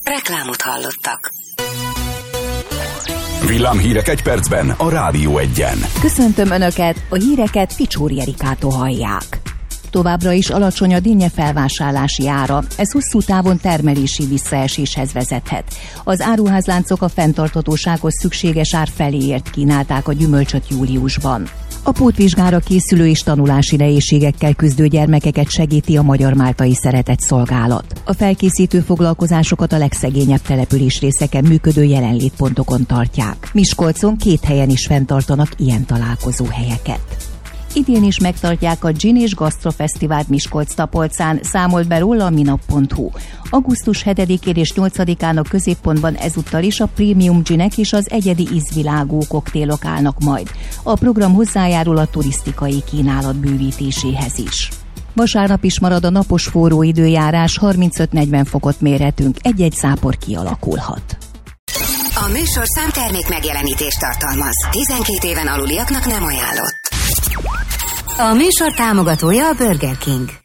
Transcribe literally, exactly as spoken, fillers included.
Reklámot hallottak. Villámhírek egy percben a Rádió Egyen. Köszöntöm Önöket, a híreket Ficsóri Erikától hallják. Továbbra is alacsony a dinnye felvásárlási ára, ez hosszú távon termelési visszaeséshez vezethet. Az áruházláncok a fenntarthatósághoz szükséges ár feléért kínálták a gyümölcsöt júliusban. A pótvizsgára készülő és tanulási nehézségekkel küzdő gyermekeket segíti a Magyar Máltai Szeretett Szolgálat. A felkészítő foglalkozásokat a legszegényebb településrészeken működő jelenlétpontokon tartják. Miskolcon két helyen is fenntartanak ilyen találkozóhelyeket. Idén is megtartják a Gin és Gasztrofesztivált Miskolc-Tapolcán, számolt be róla a minap pont hu. augusztus hetedikén és nyolcadikán a középpontban ezúttal is a prémium ginek és az egyedi ízvilágú koktélok állnak majd. A program hozzájárul a turisztikai kínálat bővítéséhez is. Vasárnap is marad a napos forró időjárás, harmincöt-negyven fokot mérhetünk, egy-egy zápor kialakulhat. A műsorszám termék megjelenítést tartalmaz. tizenkét éven aluliaknak nem ajánlott. A műsor támogatója a Burger King.